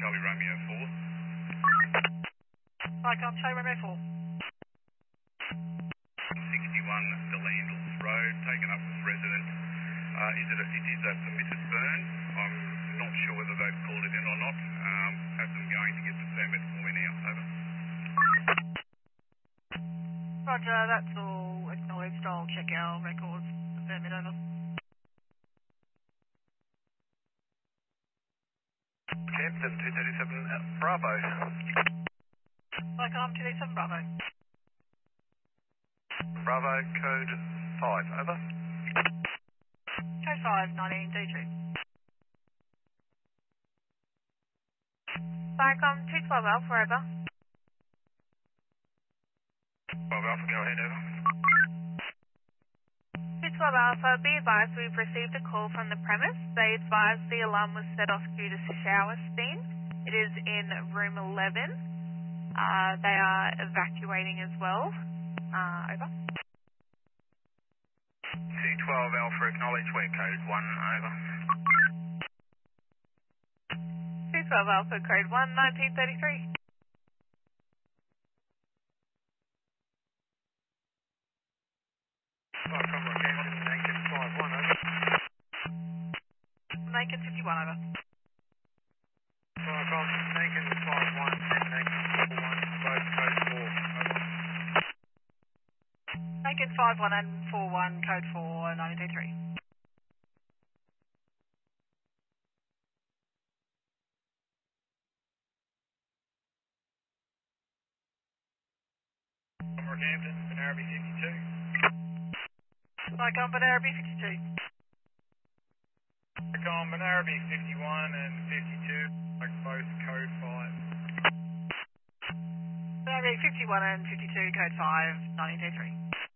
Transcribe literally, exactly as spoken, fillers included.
Charlie Romeo four. Vicom, Charlie Romeo four. sixty-one Delandles Road, taken up with resident. Uh, is it a, it is a permitted burn. I'm not sure whether they've called it in or not. Um, have them going to get the permit for me now. Over. Roger, that's all acknowledged. I'll check our records. The permit over. Hampton two thirty-seven Bravo. Vicom, two eight seven Bravo. Bravo, code five. Over. Code five, nineteen thirty-two. Vicom, two twelve Alpha, over. twelve Alpha, go ahead. Over. two twelve Alpha, be advised we've received a call from the premise. They advised the alarm was set off due to shower steam. It is in room eleven. Uh, they are evacuating as well. Uh, over. two twelve Alpha, acknowledge we're code one. Over. two twelve Alpha, code one, nineteen thirty-three. Vicom, Rockhampton, Nankin five one. Over. Nankin fifty-one, over. Vicom, Nankin five one and Nankin four one, both code four. Over. Nankin five one and four one, code four, nineteen thirty-three. Rockhampton, Benarabi fifty-two. Vicom, Benarabi fifty-two. Vicom, Benarabi fifty-one and fifty-two, like both code five. Benarabi fifty-one and fifty-two, code five, nineteen thirty-three.